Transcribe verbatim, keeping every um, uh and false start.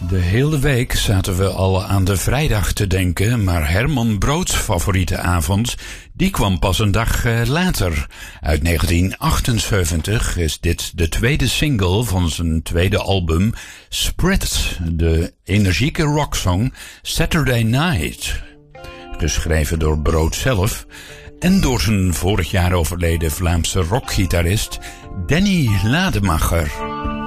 De hele week zaten we al aan de vrijdag te denken, maar Herman Brood's favoriete avond, die kwam pas een dag uh, later. Uit negentien achtenzeventig is dit de tweede single van zijn tweede album Spread, de energieke rocksong Saturday Night. Geschreven door Brood zelf en door zijn vorig jaar overleden Vlaamse rockgitarist Danny Lademacher.